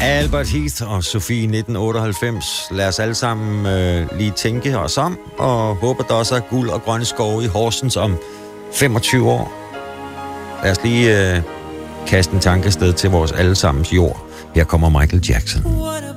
Albert Heath og Sofie 1998. Lad os alle sammen lige tænke os om, og håber, der også er guld og grønne skove i Horsens om 25 år. Lad os lige kaste en tanke afsted til vores allesammens jord. Her kommer Michael Jackson.